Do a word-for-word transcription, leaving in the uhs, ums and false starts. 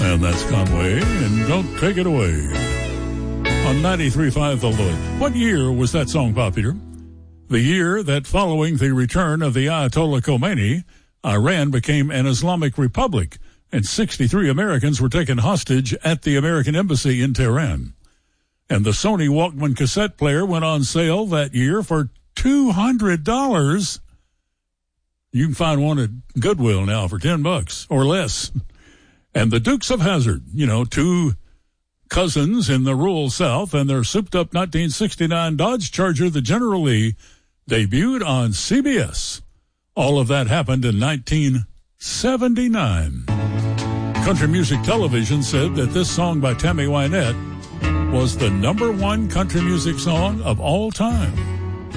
And that's Conway, and Don't Take It Away. On ninety-three point five The Look. What year was that song popular? The year that following the return of the Ayatollah Khomeini, Iran became an Islamic republic, and sixty-three Americans were taken hostage at the American embassy in Tehran. And the Sony Walkman cassette player went on sale that year for two hundred dollars. You can find one at Goodwill now for ten bucks or less. And the Dukes of Hazzard, you know, two cousins in the rural South, and their souped-up nineteen sixty-nine Dodge Charger, the General Lee, debuted on C B S. All of that happened in nineteen seventy-nine. Country Music Television said that this song by Tammy Wynette was the number one country music song of all time.